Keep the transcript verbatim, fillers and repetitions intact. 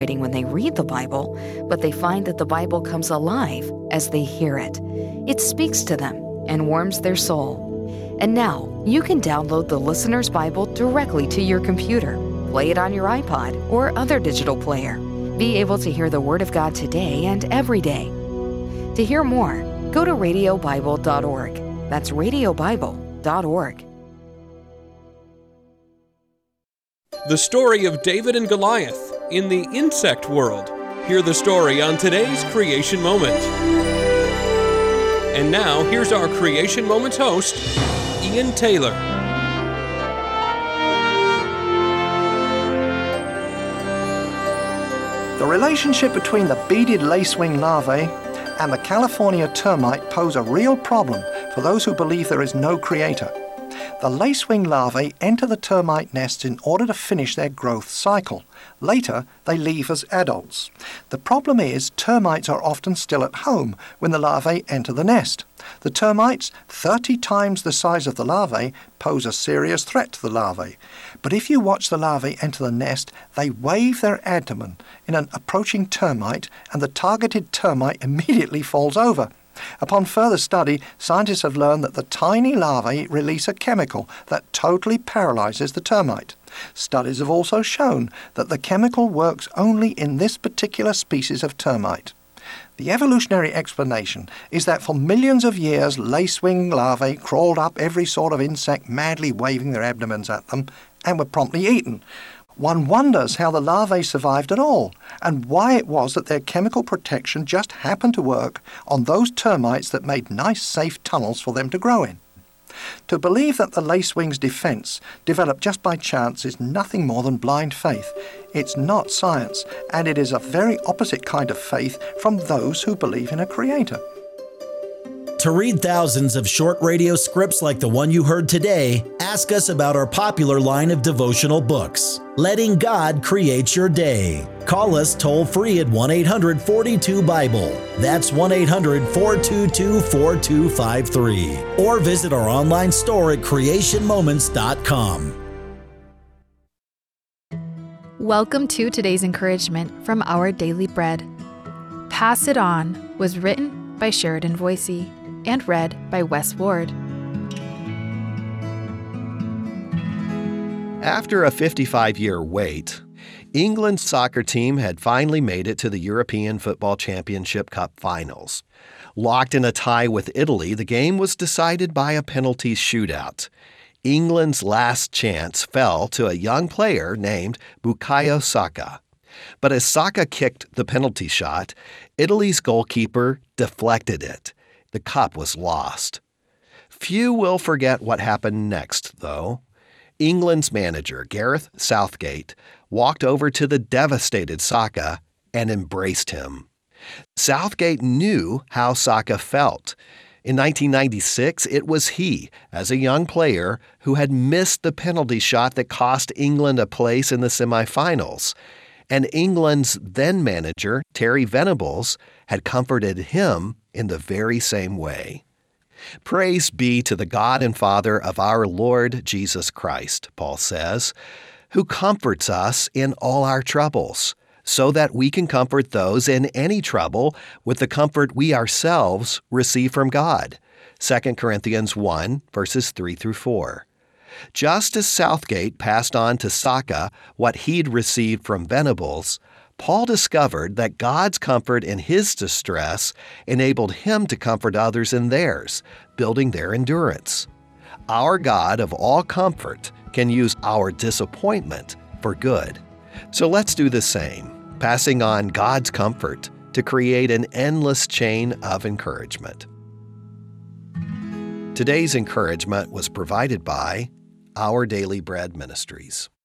exciting when they read the Bible, but they find that the Bible comes alive as they hear it. It speaks to them and warms their soul. And now, you can download the Listener's Bible directly to your computer, play it on your iPod or other digital player. Be able to hear the Word of God today and every day. To hear more, go to radio bible dot org. That's radio bible dot org. The story of David and Goliath in the insect world. Hear the story on today's Creation Moment. And now, here's our Creation Moments host, Ian Taylor. The relationship between the beaded lacewing larvae and the California termite pose a real problem for those who believe there is no creator. The lacewing larvae enter the termite nests in order to finish their growth cycle. Later, they leave as adults. The problem is termites are often still at home when the larvae enter the nest. The termites, thirty times the size of the larvae, pose a serious threat to the larvae. But if you watch the larvae enter the nest, they wave their abdomen in an approaching termite, and the targeted termite immediately falls over. Upon further study, scientists have learned that the tiny larvae release a chemical that totally paralyzes the termite. Studies have also shown that the chemical works only in this particular species of termite. The evolutionary explanation is that for millions of years, lacewing larvae crawled up every sort of insect, madly waving their abdomens at them, and were promptly eaten. One wonders how the larvae survived at all, and why it was that their chemical protection just happened to work on those termites that made nice, safe tunnels for them to grow in. To believe that the lacewing's defense developed just by chance is nothing more than blind faith. It's not science, and it is a very opposite kind of faith from those who believe in a creator. To read thousands of short radio scripts like the one you heard today, ask us about our popular line of devotional books, Letting God Create Your Day. Call us toll-free at one eight hundred four two Bible. That's one eight hundred four two two four two five three. Or visit our online store at creation moments dot com. Welcome to today's encouragement from Our Daily Bread. Pass It On was written by Sheridan Voisey and read by Wes Ward. After a fifty-five-year wait, England's soccer team had finally made it to the European Football Championship Cup finals. Locked in a tie with Italy, the game was decided by a penalty shootout. England's last chance fell to a young player named Bukayo Saka. But as Saka kicked the penalty shot, Italy's goalkeeper deflected it. The cup was lost. Few will forget what happened next, though. England's manager, Gareth Southgate, walked over to the devastated Saka and embraced him. Southgate knew how Saka felt. In nineteen ninety-six, it was he, as a young player, who had missed the penalty shot that cost England a place in the semifinals. And England's then manager, Terry Venables, had comforted him in the very same way. Praise be to the God and Father of our Lord Jesus Christ, Paul says, who comforts us in all our troubles, so that we can comfort those in any trouble with the comfort we ourselves receive from God. Second Corinthians one, verses three through four. Just as Southgate passed on to Saka what he'd received from Venables, Paul discovered that God's comfort in his distress enabled him to comfort others in theirs, building their endurance. Our God of all comfort can use our disappointment for good. So let's do the same, passing on God's comfort to create an endless chain of encouragement. Today's encouragement was provided by Our Daily Bread Ministries.